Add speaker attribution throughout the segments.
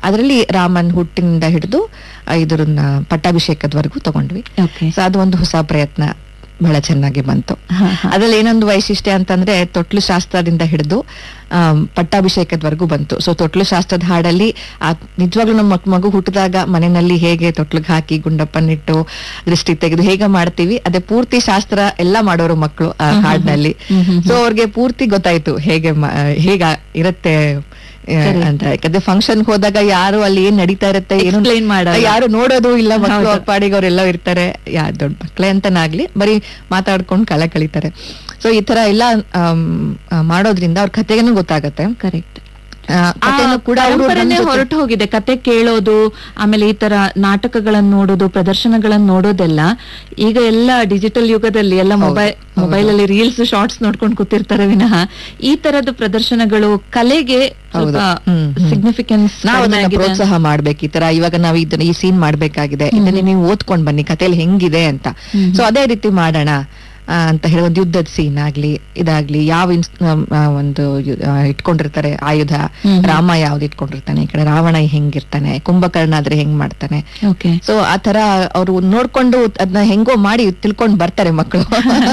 Speaker 1: ಅದರಲ್ಲಿ ರಾಮನ್ ಹುಟ್ಟಿನಿಂದ ಹಿಡಿದು ಇದರನ್ನ ಪಟ್ಟಾಭಿಷೇಕದವರೆಗೂ ತಗೊಂಡ್ವಿ. ಸೊ ಅದು ಒಂದು ಹೊಸ ಪ್ರಯತ್ನ, ಬಹಳ ಚೆನ್ನಾಗಿ ಬಂತು. ಅದ್ರಲ್ಲಿ ಏನೊಂದು ವೈಶಿಷ್ಟ್ಯ ಅಂತಂದ್ರೆ ತೊಟ್ಲು ಶಾಸ್ತ್ರದಿಂದ ಹಿಡಿದು ಪಟ್ಟಾಭಿಷೇಕದವರೆಗೂ ಬಂತು. ಸೊ ತೊಟ್ಲು ಶಾಸ್ತ್ರದ ಹಾಡಲ್ಲಿ ನಿಜವಾಗ್ಲೂ ನಮ್ಮ ಮಗು ಹುಟ್ಟಿದಾಗ ಮನೆಯಲ್ಲಿ ಹೇಗೆ ತೊಟ್ಲಿಗೆ ಹಾಕಿ ಗುಂಡಪ್ಪನಿಟ್ಟು ದೃಷ್ಟಿ ತೆಗೆದು ಹೇಗೆ ಮಾಡ್ತೀವಿ, ಅದೇ ಪೂರ್ತಿ ಶಾಸ್ತ್ರ ಎಲ್ಲ ಮಾಡೋರು ಮಕ್ಕಳು ಆ ಹಾಡಿನಲ್ಲಿ. ಸೊ ಅವ್ರಿಗೆ ಪೂರ್ತಿ ಗೊತ್ತಾಯ್ತು ಹೇಗ ಇರತ್ತೆ ಅಂತ. ಯಾಕಂದ್ರೆ ಫಂಕ್ಷನ್ ಹೋದಾಗ ಯಾರು ಅಲ್ಲಿ ಏನ್ ನಡೀತಾ ಇರುತ್ತೆ ಏನು ಯಾರು ನೋಡೋದು ಇಲ್ಲ, ಮಕ್ಕಳು ಪಾಡಿಗೆ ಅವರೆಲ್ಲ ಇರ್ತಾರೆ, ದೊಡ್ಡ ಮಕ್ಳೇ ಅಂತನಾಗ್ಲಿ ಬರೀ ಮಾತಾಡ್ಕೊಂಡು ಕಾಲ ಕಳೀತಾರೆ. ಸೊ ಈ ತರ ಎಲ್ಲ ಮಾಡೋದ್ರಿಂದ ಅವ್ರ ಕತೆಗೇನು ಗೊತ್ತಾಗತ್ತೆ.
Speaker 2: ಕರೆಕ್ಟ್. ಹೊರಟು ಹೋಗಿದೆ ಕತೆ ಕೇಳೋದು, ಆಮೇಲೆ ಈ ತರ ನಾಟಕಗಳನ್ನ ನೋಡೋದು, ಪ್ರದರ್ಶನಗಳನ್ನ ನೋಡೋದೆಲ್ಲ ಈಗ ಎಲ್ಲ ಡಿಜಿಟಲ್ ಯುಗದಲ್ಲಿ ಎಲ್ಲ ಮೊಬೈಲ್ ಅಲ್ಲಿ ರೀಲ್ಸ್ ಶಾರ್ಟ್ಸ್ ನೋಡ್ಕೊಂಡು ಕೂತಿರ್ತಾರೆ ವಿನಃ ಈ ತರದ ಪ್ರದರ್ಶನಗಳು ಕಲೆಗೆ ಸಿಗ್ನಿಫಿಕೆನ್ಸ್
Speaker 1: ಪ್ರೋತ್ಸಾಹ ಮಾಡ್ಬೇಕು. ಈ ತರ ಇವಾಗ ನಾವು ಇದನ್ನ ಈ ಸೀನ್ ಮಾಡ್ಬೇಕಾಗಿದೆ, ಇದನ್ನ ನೀವು ಓದ್ಕೊಂಡ್ ಬನ್ನಿ ಕಥೆಯಲ್ಲಿ ಹೆಂಗಿದೆ ಅಂತ. ಸೊ ಅದೇ ರೀತಿ ಮಾಡೋಣ ಅಂತ ಹೇಳಿ ಒಂದು ಯುದ್ಧದ ಸೀನ್ ಆಗ್ಲಿ ಇದಾಗ್ಲಿ, ಯಾವ ಒಂದು ಇಟ್ಕೊಂಡಿರ್ತಾರೆ ಆಯುಧ, ರಾಮ ಯಾವ್ದು ಇಟ್ಕೊಂಡಿರ್ತಾನೆ, ಈ ಕಡೆ ರಾವಣ ಹೆಂಗಿರ್ತಾನೆ, ಕುಂಭಕರ್ಣ ಆದ್ರೆ ಹೆಂಗ್ ಮಾಡ್ತಾನೆ. ಸೊ ಆ ತರ ಅವ್ರು ನೋಡ್ಕೊಂಡು ಅದನ್ನ ಹೆಂಗೋ ಮಾಡಿ ತಿಳ್ಕೊಂಡ್ ಬರ್ತಾರೆ ಮಕ್ಕಳು.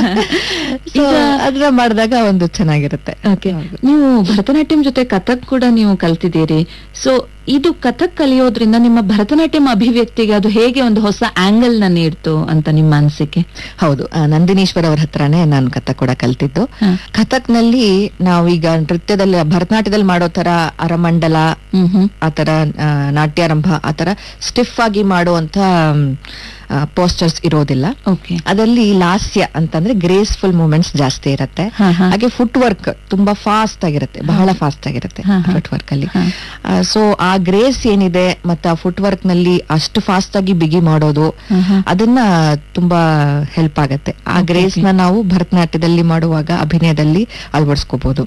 Speaker 1: ಅದನ್ನ ಮಾಡಿದಾಗ ಒಂದು ಚೆನ್ನಾಗಿರುತ್ತೆ.
Speaker 2: ನೀವು ಭರತನಾಟ್ಯಂ ಜೊತೆ ಕಥಕ್ ಕೂಡ ನೀವು ಕಲ್ತಿದ್ದೀರಿ. ಸೊ ಇದು ಕಥಕ್ ಕಲಿಯೋದ್ರಿಂದ ನಿಮ್ಮ ಭರತನಾಟ್ಯಂ ಅಭಿವ್ಯಕ್ತಿಗೆ ಅದು ಹೇಗೆ ಒಂದು ಹೊಸ ಆಂಗಲ್ ನ ನೀಡ್ತು ಅಂತ ನಿಮ್ಮ ಅನಿಸಿಕೆ?
Speaker 1: ಹೌದು, ನಂದಿನೀಶ್ವರ್ ಅವ್ರ ಹತ್ರನೇ ನಾನು ಕಥಕ್ ಕೂಡ ಕಲ್ತಿದ್ದು. ಕಥಕ್ ನಲ್ಲಿ ನಾವೀಗ ನೃತ್ಯದಲ್ಲಿ ಭರತನಾಟ್ಯದಲ್ಲಿ ಮಾಡೋ ತರ ಅರಮಂಡಲ ಆತರ ನಾಟ್ಯಾರಂಭ ಆತರ ಸ್ಟಿಫ್ ಆಗಿ ಮಾಡುವಂತ ಪೋಸ್ಟರ್ಸ್ ಇರೋದಿಲ್ಲ. ಅದರಲ್ಲಿ ಲಾಸ್ಯ ಅಂತಂದ್ರೆ ಗ್ರೇಸ್ಫುಲ್ ಮೂಮೆಂಟ್ಸ್ ಜಾಸ್ತಿ ಇರುತ್ತೆ. ಹಾಗೆ ಫುಟ್ ವರ್ಕ್ ತುಂಬಾ ಫಾಸ್ಟ್ ಆಗಿರುತ್ತೆ, ಬಹಳ ಫಾಸ್ಟ್ ಆಗಿರುತ್ತೆ ಫುಟ್ ವರ್ಕ್ ಅಲ್ಲಿ. ಸೊ ಆ ಗ್ರೇಸ್ ಏನಿದೆ ಮತ್ತೆ ಆ ಫುಟ್ ವರ್ಕ್ ನಲ್ಲಿ ಅಷ್ಟು ಫಾಸ್ಟ್ ಆಗಿ ಬಿಗಿ ಮಾಡೋದು ಅದನ್ನ ತುಂಬಾ ಹೆಲ್ಪ್ ಆಗತ್ತೆ. ಆ ಗ್ರೇಸ್ ನ ನಾವು ಭರತನಾಟ್ಯದಲ್ಲಿ ಮಾಡುವಾಗ ಅಭಿನಯದಲ್ಲಿ ಅಳವಡಿಸ್ಕೋಬಹುದು.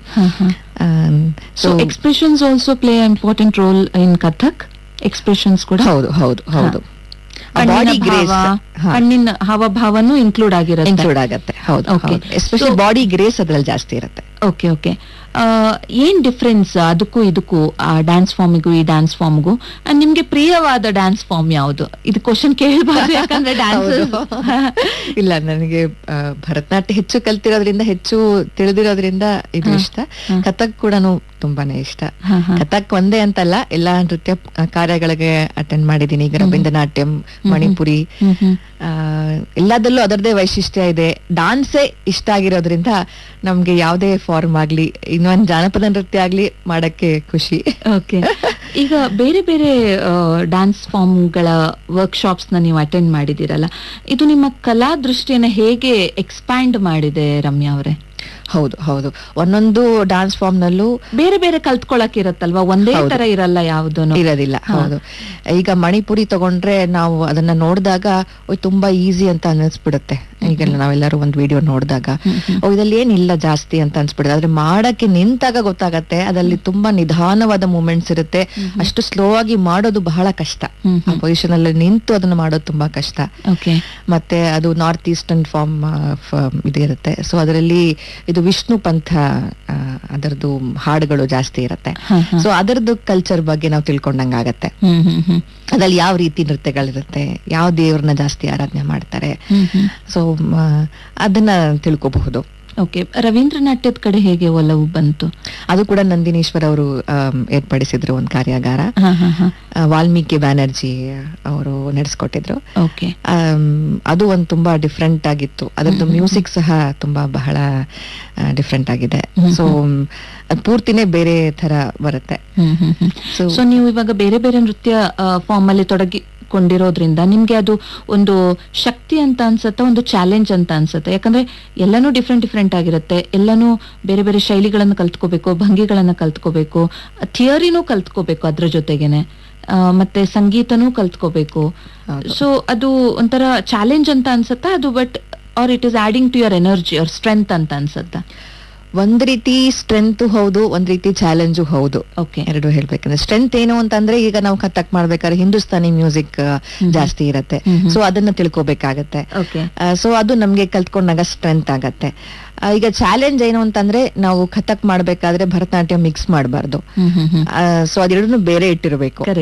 Speaker 2: So expressions also play important role in Kathak. Expressions ಕೂಡ
Speaker 1: ಹೌದು ಹೌದು ಹೌದು.
Speaker 2: ಬಾಡಿ ಗ್ರೇಸ್, ಕಣ್ಣಿನ ಹಾವಭಾವನು ಇನ್ಕ್ಲೂಡ್
Speaker 1: ಆಗತ್ತೆ. ಹೌದು, ಎಸ್ಪೆಷಲಿ ಬಾಡಿ ಗ್ರೇಸ್ ಅದ್ರಲ್ಲಿ ಜಾಸ್ತಿ ಇರುತ್ತೆ.
Speaker 2: Okay okay. ಏನ್ ಡಿಫ್ರೆನ್ಸ್ ಅದಕ್ಕೂ ಇದಕ್ಕೂ, ಆ ಡ್ಯಾನ್ಸ್ ಫಾರ್ಮಿಗೂ ಈ ಡ್ಯಾನ್ಸ್ ಫಾರ್ಮ್ಗೂ? ನಿಮ್ಗೆ ಪ್ರಿಯವಾದ ಡ್ಯಾನ್ಸ್ ಫಾರ್ಮ್ ಯಾವುದು? ಇದು ಕ್ವಶನ್ ಕೇಳಬಾರ್ದು, ಯಾಕಂದ್ರೆ ಡ್ಯಾನ್ಸ್
Speaker 1: ಇಲ್ಲ, ನನಗೆ ಭರತನಾಟ್ಯ ಹೆಚ್ಚು ಕಲ್ತಿರೋದ್ರಿಂದ ಹೆಚ್ಚು ತಿಳಿದಿರೋದ್ರಿಂದ ಇದು ಇಷ್ಟ. ಕಥಕ್ ಕೂಡ ತುಂಬಾನೇ ಇಷ್ಟ. ಕಥಕ್ ಒಂದೇ ಅಂತಲ್ಲ, ಎಲ್ಲಾ ನೃತ್ಯ ಕಾರ್ಯಗಳಿಗೆ ಅಟೆಂಡ್ ಮಾಡಿದೀನಿ. ಈಗ ರವೀಂದ್ರನಾಟ್ಯಂ, ಮಣಿಪುರಿ, ಎಲ್ಲದಲ್ಲೂ ಅದರದೇ ವೈಶಿಷ್ಟ್ಯ ಇದೆ. ಡಾನ್ಸೇ ಇಷ್ಟ ಆಗಿರೋದ್ರಿಂದ ನಮ್ಗೆ ಯಾವುದೇ ಫಾರ್ಮ್ ಆಗ್ಲಿ, ಇನ್ನೊಂದು ಜಾನಪದ ನೃತ್ಯ ಆಗ್ಲಿ ಮಾಡಕ್ಕೆ ಖುಷಿ.
Speaker 2: ಓಕೆ. ಈಗ ಬೇರೆ ಬೇರೆ ಡ್ಯಾನ್ಸ್ ಫಾರ್ಮ್ಗಳ ವರ್ಕ್ಶಾಪ್ಸ್ ನ ನೀವು ಅಟೆಂಡ್ ಮಾಡಿದಿರಲ್ಲ, ಇದು ನಿಮ್ಮ ಕಲಾ ದೃಷ್ಟಿಯನ್ನ ಹೇಗೆ ಎಕ್ಸ್ಪ್ಯಾಂಡ್ ಮಾಡಿದೆ ರಮ್ಯಾ ಅವರೇ?
Speaker 1: ಹೌದು ಹೌದು, ಒಂದೊಂದು ಡ್ಯಾನ್ಸ್ ಫಾರ್ಮ್ ನಲ್ಲೂ ಬೇರೆ ಬೇರೆ
Speaker 2: ಕಲ್ತ್ಕೊಳಕ್ ಇರತ್ತಲ್ವಾ, ಒಂದೇ ತರ ಇರಲ್ಲ, ಯಾವುದನ್ನು
Speaker 1: ಇರೋದಿಲ್ಲ. ಹೌದು, ಈಗ ಮಣಿಪುರಿ ತಗೊಂಡ್ರೆ ನಾವು ಅದನ್ನ ನೋಡಿದಾಗ ತುಂಬಾ ಈಸಿ ಅಂತ ಅನಿಸ್ಬಿಡುತ್ತೆ. ಈಗ ನಾವೆಲ್ಲರೂ ಒಂದು ವಿಡಿಯೋ ನೋಡಿದಾಗ ಇದ್ರಲ್ಲಿ ಏನಿಲ್ಲ ಜಾಸ್ತಿ ಅಂತ ಅನ್ಸ್ಬಿಡುತ್ತೆ. ಆದ್ರೆ ಮಾಡಕ್ಕೆ ನಿಂತಾಗ ಗೊತ್ತಾಗತ್ತೆ ಅದ್ರಲ್ಲಿ ತುಂಬಾ ನಿಧಾನವಾದ ಮೂಮೆಂಟ್ಸ್ ಇರುತ್ತೆ. ಅಷ್ಟು ಸ್ಲೋ ಆಗಿ ಮಾಡೋದು ಬಹಳ ಕಷ್ಟ. ಆ ಪೊಸಿಷನ್ ಅಲ್ಲಿ ನಿಂತು ಅದನ್ನ ಮಾಡೋದು ತುಂಬಾ ಕಷ್ಟ. ಮತ್ತೆ ಅದು ನಾರ್ತ್ ಈಸ್ಟರ್ನ್ ಫಾರ್ಮ್ ಇದಿರುತ್ತೆ. ಸೊ ಅದರಲ್ಲಿ ಇದು ವಿಷ್ಣು ಪಂಥ ಅದರದ್ದು ಹಾಡುಗಳು ಜಾಸ್ತಿ ಇರುತ್ತೆ. ಸೊ ಅದರದ್ದು ಕಲ್ಚರ್ ಬಗ್ಗೆ ನಾವು ತಿಳ್ಕೊಂಡಂಗ ಆಗತ್ತೆ. ಅದ್ರಲ್ಲಿ ಯಾವ ರೀತಿ ನೃತ್ಯಗಳಿರುತ್ತೆ, ಯಾವ ದೇವ್ರನ್ನ ಜಾಸ್ತಿ ಆರಾಧನೆ ಮಾಡ್ತಾರೆ, ಸೊ ಅದನ್ನ ತಿಳ್ಕೋಬಹುದು.
Speaker 2: ಓಕೆ. ರವೀಂದ್ರನಾಟ್ಯದ ಕಡೆ ಹೇಗೆ ಒಲವು ಬಂತು?
Speaker 1: ಅದು ಕೂಡ ನಂದಿನೀಶ್ವರ್ ಅವರು ಏರ್ಪಡಿಸಿದ್ರು ಒಂದು ಕಾರ್ಯಾಗಾರ. ವಾಲ್ಮೀಕಿ ಬ್ಯಾನರ್ಜಿ ಅವರು ನಡೆಸ್ಕೊಟ್ಟಿದ್ರು. ಅದು ಒಂದು ತುಂಬಾ ಡಿಫ್ರೆಂಟ್ ಆಗಿತ್ತು. ಅದರದ್ದು ಮ್ಯೂಸಿಕ್ ಸಹ ತುಂಬಾ ಬಹಳ ಡಿಫ್ರೆಂಟ್ ಆಗಿದೆ. ಸೊ ಪೂರ್ತಿನೇ ಬೇರೆ ತರ ಬರುತ್ತೆ.
Speaker 2: ಸೊ ನೀವು ಇವಾಗ ಬೇರೆ ಬೇರೆ ನೃತ್ಯ ಫಾರ್ಮ್ ಅಲ್ಲಿ ಕೊಂಡಿರೋದ್ರಿಂದ ನಿಮ್ಗೆ ಅದು ಒಂದು ಶಕ್ತಿ ಅಂತ ಅನ್ಸತ್ತ, ಒಂದು ಚಾಲೆಂಜ್ ಅಂತ ಅನ್ಸುತ್ತೆ? ಯಾಕಂದ್ರೆ ಎಲ್ಲಾನು ಡಿಫ್ರೆಂಟ್ ಆಗಿರುತ್ತೆ, ಎಲ್ಲಾನು ಬೇರೆ ಬೇರೆ ಶೈಲಿಗಳನ್ನ ಕಲ್ತ್ಕೋಬೇಕು, ಭಂಗಿಗಳನ್ನ ಕಲ್ತ್ಕೋಬೇಕು, ಥಿಯರಿನೂ ಕಲ್ತ್ಕೋಬೇಕು, ಅದ್ರ ಜೊತೆಗೇನೆ ಮತ್ತೆ ಸಂಗೀತನೂ ಕಲ್ತ್ಕೋಬೇಕು. ಸೊ ಅದು ಒಂಥರ ಚಾಲೆಂಜ್ ಅಂತ ಅನ್ಸತ್ತಾ ಅದು? But R it is adding to your energy R strength ಅಂತ ಅನ್ಸತ್ತಾ?
Speaker 1: ಒಂದ್ ರೀತಿ ಸ್ಟ್ರೆಂತ್ ಹೌದು, ಒಂದ್ ರೀತಿ ಚಾಲೆಂಜು ಹೌದು. ಎರಡು ಹೇಳ್ಬೇಕಂದ್ರೆ ಸ್ಟ್ರೆಂತ್ ಏನು ಅಂತಂದ್ರೆ, ಈಗ ನಾವು ಕಥಕ್ ಮಾಡ್ಬೇಕಾದ್ರೆ ಹಿಂದೂಸ್ತಾನಿ ಮ್ಯೂಸಿಕ್ ಜಾಸ್ತಿ ಇರತ್ತೆ. ಸೊ ಅದನ್ನ ತಿಳ್ಕೊಬೇಕಾಗತ್ತೆ. ಸೊ ಅದು ನಮ್ಗೆ ಕಲ್ತ್ಕೊಂಡಾಗ ಸ್ಟ್ರೆಂತ್ ಆಗತ್ತೆ. ಈಗ ಚಾಲೆಂಜ್ ಏನು ಅಂತಂದ್ರೆ, ನಾವು ಕಥಕ್ ಮಾಡ್ಬೇಕಾದ್ರೆ ಭರತನಾಟ್ಯ ಮಿಕ್ಸ್ ಮಾಡಬಾರ್ದು. ಸೊ ಅದೆರಡನ್ನು ಬೇರೆ ಇಟ್ಟಿರ್ಬೇಕು.